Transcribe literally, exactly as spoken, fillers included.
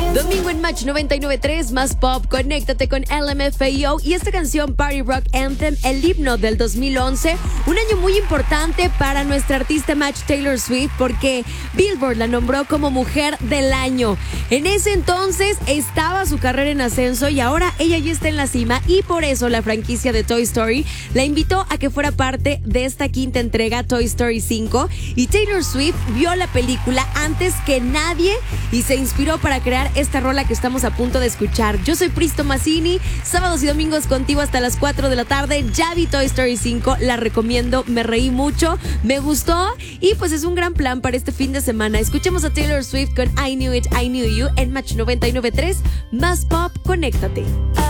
Domingo en Match noventa y nueve punto tres, más pop, conéctate con L M F A O y esta canción Party Rock Anthem, el himno del dos mil once. Un año muy importante para nuestra artista Match Taylor Swift porque Billboard la nombró como Mujer del Año. En ese entonces estaba su carrera en ascenso y ahora ella ya está en la cima y por eso la franquicia de Toy Story la invitó a que fuera parte de esta quinta entrega, Toy Story cinco, y Taylor Swift vio la película antes que nadie y se inspiró para crear esta rola que estamos a punto de escuchar. Yo soy Pristo Mazzini, sábados y domingos contigo hasta las cuatro de la tarde. Ya vi Toy Story cinco, la recomiendo, me reí mucho, me gustó y pues es un gran plan para este fin de semana. Escuchemos a Taylor Swift con I Knew It, I Knew You en Match noventa y nueve punto tres, más pop, conéctate.